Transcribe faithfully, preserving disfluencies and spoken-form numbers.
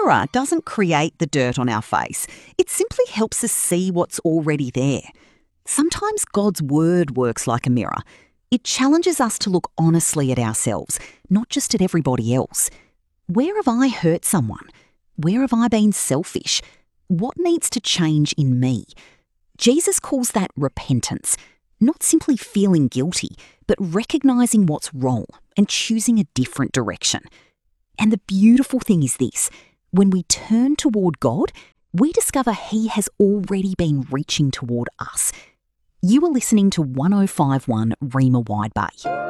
mirror doesn't create the dirt on our face. It simply helps us see what's already there. Sometimes God's word works like a mirror. It challenges us to look honestly at ourselves, not just at everybody else. Where have I hurt someone? Where have I been selfish? What needs to change in me? Jesus calls that repentance, not simply feeling guilty, but recognising what's wrong and choosing a different direction. And the beautiful thing is this: when we turn toward God, we discover He has already been reaching toward us. You are listening to one oh five point one Rhema Wide Bay.